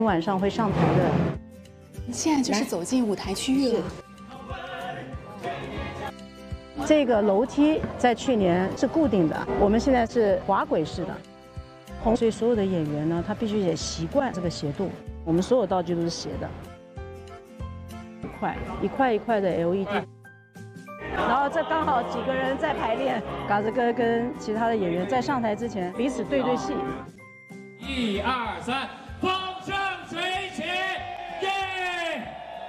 晚上会上台的。 现在就是走进舞台区域了。 这个楼梯在去年是固定的，我们现在是滑轨式的。所以所有的演员呢，他必须也习惯这个斜度。我们所有道具都是斜的，一块一块的 LED。然后这刚好几个人在排练，嘎子哥跟其他的演员在上台之前彼此对戏。 1、2、3，风生水起，耶！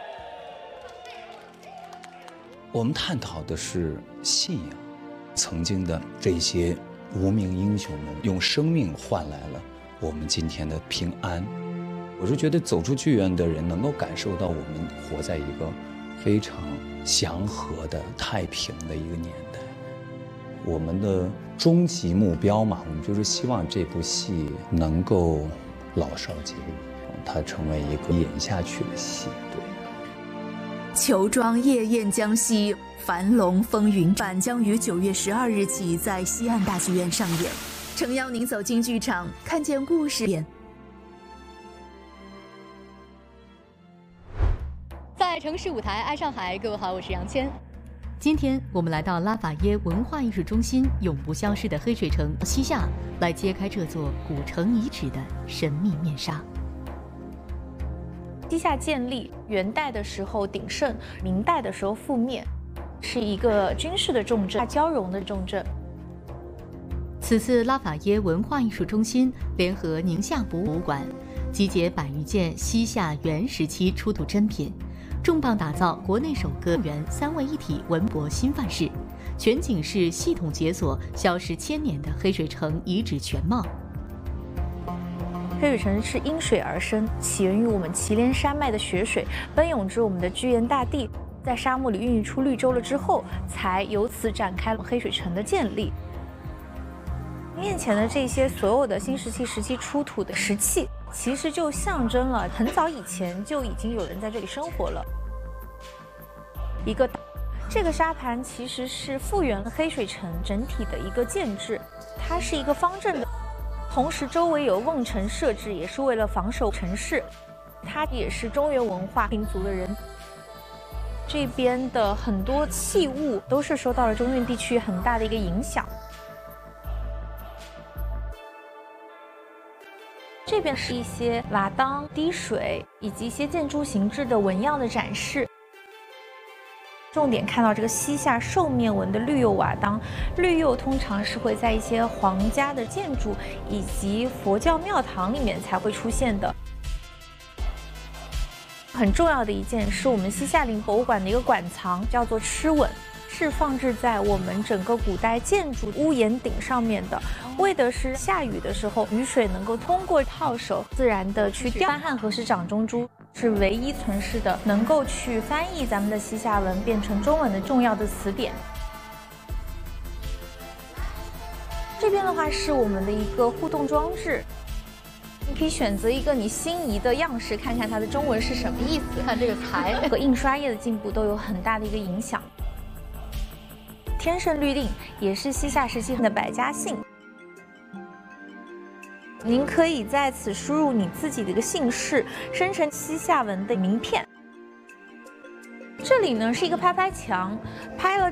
我们探讨的是信仰，曾经的这些无名英雄们用生命换来了我们今天的平安。我是觉得走出剧院的人能够感受到我们活在一个非常祥和的太平的一个年代。我们的终极目标嘛，我们就是希望这部戏能够老少皆宜，它成为一个演下去的戏。对。 裘庄夜宴将息，樊笼风云版将于9月12日起在西岸大剧院上演。诚邀您走进剧场，看见故事变。 在城市舞台爱上海，各位好，我是杨谦。 今天我们来到拉法耶文化艺术中心永不消失的黑水城西夏，来揭开这座古城遗址的神秘面纱。 西夏建立元代的时候鼎盛，明代的时候覆灭，是一个军事的重镇，交融的重镇。 此次拉法耶文化艺术中心联合宁夏博物馆，集结100余件西夏元时期出土珍品，重磅打造国内首个元3位一体文博新范式，全景式系统解锁消失1000年的黑水城遗址全貌。 黑水城是因水而生，起源于我们祁连山脉的雪水奔涌至我们的居延大地，在沙漠里孕育出绿洲了之后，才由此展开了黑水城的建立。面前的这些所有的新石器时期出土的石器，其实就象征了很早以前就已经有人在这里生活了。这个沙盘其实是复原了黑水城整体的一个建制，它是一个方正的，同时周围有瓮城设置，也是为了防守城市。它也是中原文化民族的人。这边的很多器物都是受到了中原地区很大的一个影响。这边是一些瓦当、滴水以及一些建筑形制的纹样的展示。重点看到这个西夏兽面纹的绿釉瓦当，绿釉通常是会在一些皇家的建筑以及佛教庙堂里面才会出现的。很重要的一件是我们西夏陵博物馆的一个馆藏，叫做螭吻，是放置在我们整个古代建筑屋檐顶上面的，为的是下雨的时候，雨水能够通过套手自然的去掉。翻汉和氏掌中珠是唯一存世的能够去翻译咱们的西夏文变成中文的重要的词典。这边的话是我们的一个互动装置，你可以选择一个你心仪的样式，看看它的中文是什么意思。看这个才和印刷业的进步都有很大的一个影响。天圣律令也是西夏时期的百家姓，您可以在此输入你自己的一个姓氏，生成西夏文的名片。这里呢是一个拍拍墙，拍了